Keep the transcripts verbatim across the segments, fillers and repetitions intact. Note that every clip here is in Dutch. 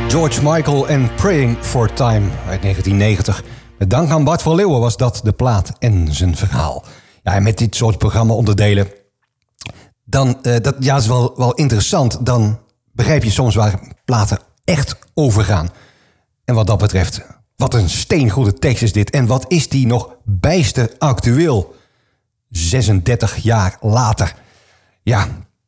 George Michael en Praying for Time uit negentien negentig. Met dank aan Bart van Leeuwen was dat de plaat en zijn verhaal. Ja, en met dit soort programma-onderdelen, dan, uh, dat ja, is wel, wel interessant. Dan begrijp je soms waar platen echt over gaan. En wat dat betreft, wat een steengoede tekst is dit. En wat is die nog bijster actueel? zesendertig jaar later. Ja,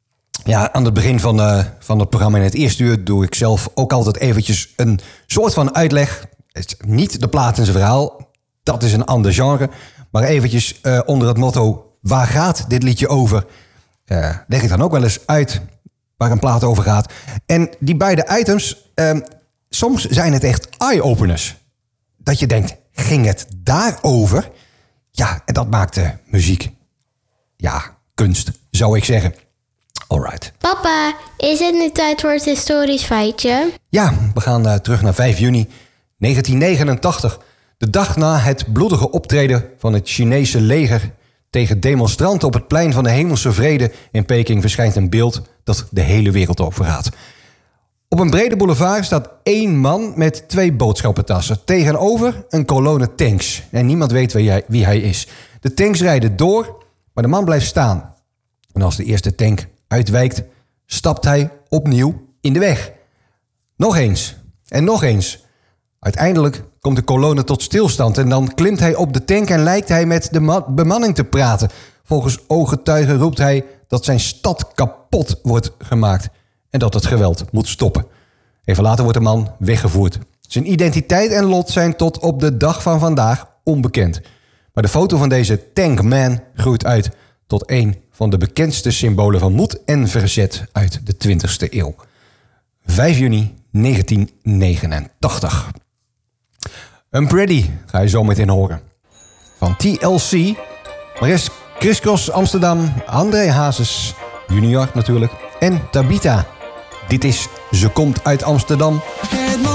ja aan het begin van, uh, van het programma in het eerste uur doe ik zelf ook altijd eventjes een soort van uitleg. Het is niet de plaat en zijn verhaal, dat is een ander genre. Maar eventjes uh, onder het motto, waar gaat dit liedje over? Uh, leg ik dan ook wel eens uit waar een plaat over gaat. En die beide items, uh, soms zijn het echt eye-openers. Dat je denkt, ging het daarover? Ja, en dat maakt de muziek, ja, kunst, zou ik zeggen. Alright. Papa, is het nu tijd voor het historisch feitje? Ja, we gaan uh, terug naar vijf juni negentien negenentachtig. De dag na het bloedige optreden van het Chinese leger tegen demonstranten op het plein van de Hemelse Vrede in Peking verschijnt een beeld dat de hele wereld overgaat. Op een brede boulevard staat één man met twee boodschappentassen. Tegenover een kolonne tanks. En niemand weet wie hij, wie hij is. De tanks rijden door, maar de man blijft staan. En als de eerste tank uitwijkt, stapt hij opnieuw in de weg. Nog eens en nog eens. Uiteindelijk komt de kolonne tot stilstand en dan klimt hij op de tank en lijkt hij met de ma- bemanning te praten. Volgens ooggetuigen roept hij dat zijn stad kapot wordt gemaakt en dat het geweld moet stoppen. Even later wordt de man weggevoerd. Zijn identiteit en lot zijn tot op de dag van vandaag onbekend. Maar de foto van deze tankman groeit uit tot een van de bekendste symbolen van moed en verzet uit de twintigste eeuw. vijf juni negentien negenentachtig. Unpretty ga je zo meteen horen. Van T L C, maar eerst Chris Cross Amsterdam, André Hazes junior natuurlijk en Tabita. Dit is Ze komt uit Amsterdam.